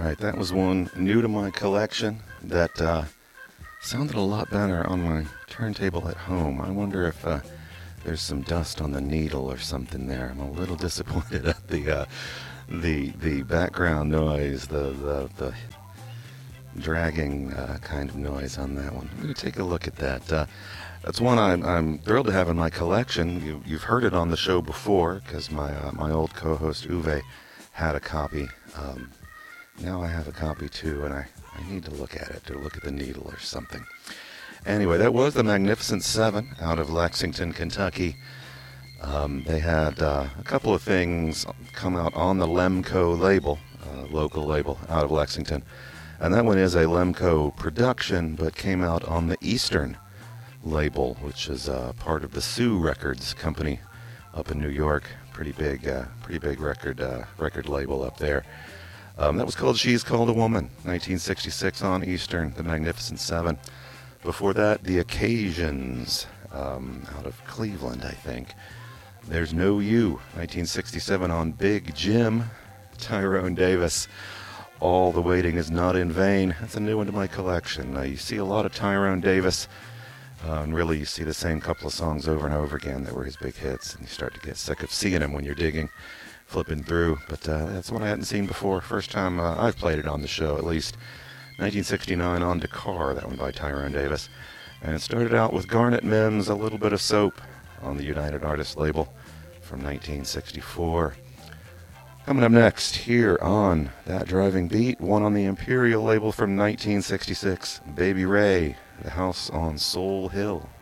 right, that was one new to my collection that sounded a lot better on my turntable at home. I wonder if there's some dust on the needle or something there. I'm a little disappointed at the background noise, the dragging kind of noise on that one. I'm going to take a look at that. That's one I'm thrilled to have in my collection. You've heard it on the show before because my old co-host Uwe had a copy. Now I have a copy too, and I need to look at it, to look at the needle or something. Anyway, that was the Magnificent Seven out of Lexington, Kentucky. They had a couple of things come out on the Lemco label, local label out of Lexington. And that one is a Lemco production, but came out on the Eastern label, which is part of the Sue Records company up in New York. Pretty big record label up there. That was called She's Called a Woman, 1966 on Eastern, the Magnificent Seven. Before that, The Occasions, out of Cleveland, I think. There's No You, 1967 on Big Jim, Tyrone Davis. All the Waiting Is Not in Vain. That's a new one to my collection. You see a lot of Tyrone Davis, and really you see the same couple of songs over and over again that were his big hits, and you start to get sick of seeing him when you're digging, flipping through. But that's one I hadn't seen before. First time I've played it on the show, at least. 1969 on Dakar, that one by Tyrone Davis. And it started out with Garnet Mimms, A Little Bit of Soap on the United Artists label from 1964. Coming up next here on That Driving Beat, one on the Imperial label from 1966, Baby Ray, The House on Soul Hill.